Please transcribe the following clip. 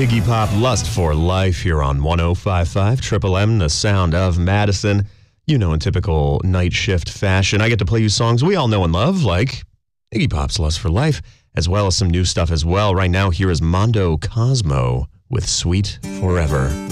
Iggy Pop, Lust for Life, here on 105.5 Triple M, the sound of Madison. You know, in typical night shift fashion, I get to play you songs we all know and love, like Iggy Pop's Lust for Life, as well as some new stuff as well. Right now, here is Mondo Cosmo with Sweet Forever.